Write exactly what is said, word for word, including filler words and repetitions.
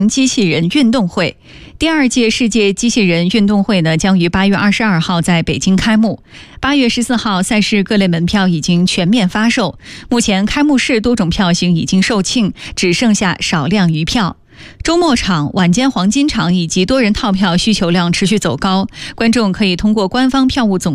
机器人运动会。第二届世界机器人运动会呢，将于八月二十二号在北京开幕。八月十四号，赛事各类门票已经全面发售。目前开幕式多种票型已经售罄，只剩下少量余票。周末场、晚间黄金场以及多人套票需求量持续走高，观众可以通过官方票务总